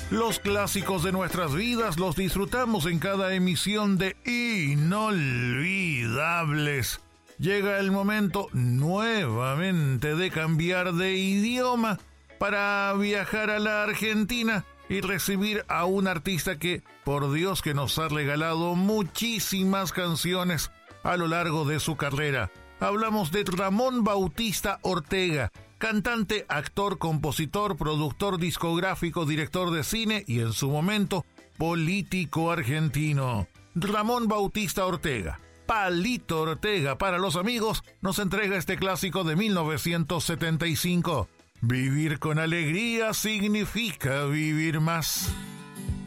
Los clásicos de nuestras vidas los disfrutamos en cada emisión de Inolvidables. Llega el momento nuevamente de cambiar de idioma para viajar a la Argentina y recibir a un artista que, por Dios, que nos ha regalado muchísimas canciones a lo largo de su carrera. Hablamos de Ramón Bautista Ortega, cantante, actor, compositor, productor discográfico, director de cine y, en su momento, político argentino. Ramón Bautista Ortega, Palito Ortega para los amigos, nos entrega este clásico de 1975. Vivir con alegría significa vivir más.